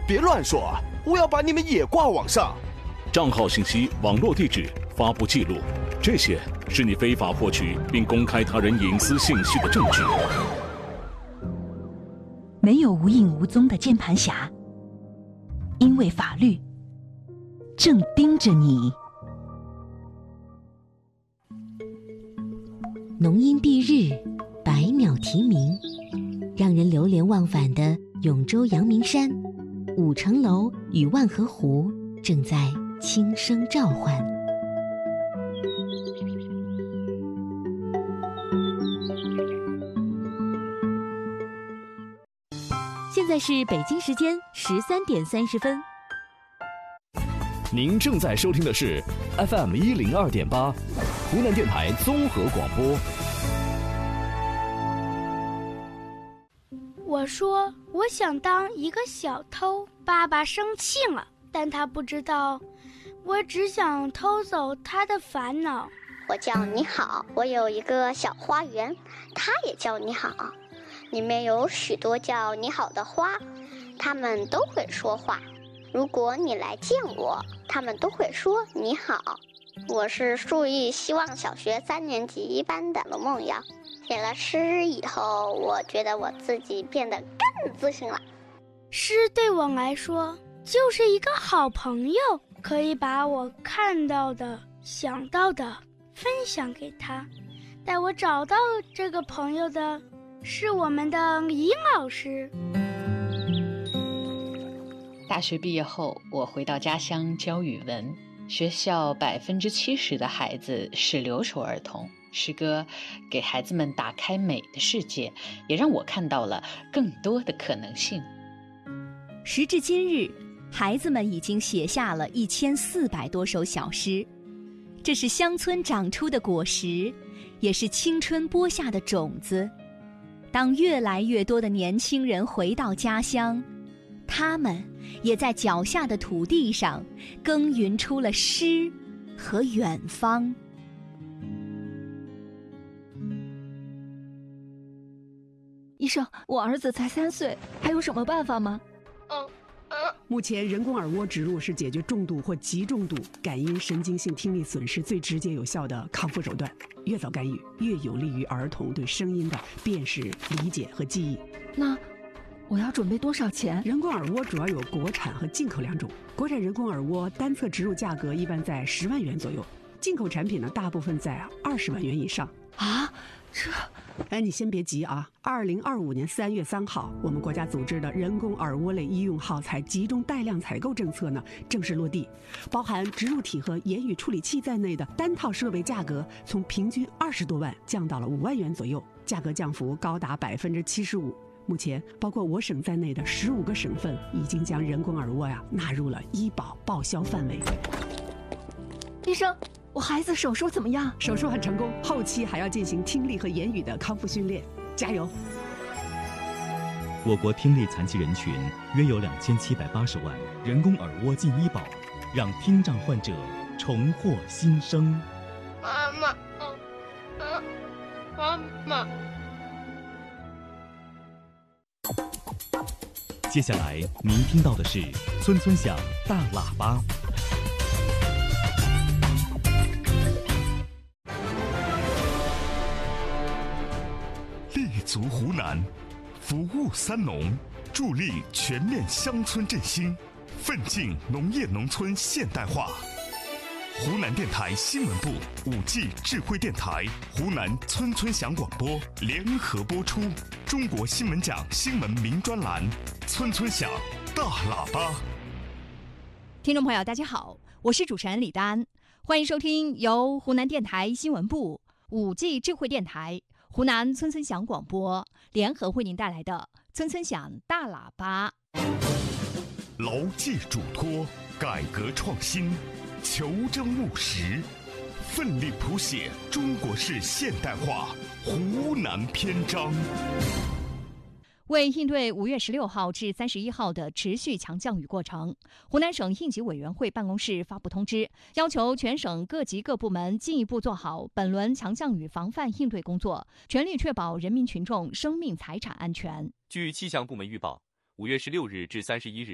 别乱说，我要把你们也挂网上。 账号信息、网络地址、发布记录，这些是你非法获取并公开他人隐私信息的证据。 没有无影无踪的键盘侠，因为法律正盯着你。 浓荫蔽日，百鸟啼鸣，让人流连忘返的永州阳明山，5层楼与万河湖正在轻声召唤。现在是北京时间13点30分。 您正在收听的是 FM102.8，湖南电台综合广播。 我说我想当一个小偷，爸爸生气了，但他不知道，我只想偷走他的烦恼。 我叫你好，我有一个小花园，它也叫你好，里面有许多叫你好的花，它们都会说话。如果你来见我，他们都会说你好。我是树艺希望小学3年级1班的罗梦瑶。写了诗以后，我觉得我自己变得更自信了。 诗对我来说就是一个好朋友，可以把我看到的、想到的分享给他。带我找到这个朋友的是我们的尹老师。 大学毕业后，我回到家乡教语文。学校70%的孩子是留守儿童。诗歌给孩子们打开美的世界，也让我看到了更多的可能性。 时至今日，孩子们已经写下了1400多首小诗，这是乡村长出的果实，也是青春播下的种子。当越来越多的年轻人回到家乡，他们也在脚下的土地上耕耘出了诗和远方。 医生，我儿子才3岁，还有什么办法吗？ 目前人工耳蜗植入是解决重度或极重度感音神经性听力损失最直接有效的康复手段。越早干预，越有利于儿童对声音的辨识、理解和记忆。 那我要准备多少钱？ 人工耳蜗主要有国产和进口2种。国产人工耳蜗单侧植入价格一般在10万元左右，进口产品呢大部分在20万元以上。 啊， 你先别急啊！2025年3月3号，我们国家组织的人工耳蜗类医用耗材集中带量采购政策呢正式落地，包含植入体和言语处理器在内的单套设备价格从平均20多万降到了5万元左右，价格降幅高达75%。目前，包括我省在内的15个省份已经将人工耳蜗纳入了医保报销范围。 医生，我孩子手术怎么样？ 手术很成功，后期还要进行听力和言语的康复训练，加油！ 我国听力残疾人群约有2780万，人工耳蜗进医保，让听障患者重获新生。 妈妈，妈妈。 接下来您听到的是村村响大喇叭。 立足湖南，服务3农，助力全面乡村振兴，奋进农业农村现代化。湖南电台新闻部、5G 智慧电台、湖南村村响广播联合播出中国新闻奖新闻名专栏《村村响大喇叭》。 听众朋友，大家好，我是主持人李丹，欢迎收听由湖南电台新闻部、5G 智慧电台、湖南村村响广播联合为您带来的《村村响大喇叭》。 牢记嘱托，改革创新，求真务实，奋力谱写中国式现代化湖南篇章。 为应对5月16号至31号的持续强降雨过程，湖南省应急委员会办公室发布通知，要求全省各级各部门进一步做好本轮强降雨防范应对工作，全力确保人民群众生命财产安全。 据气象部门预报，5月16日至31日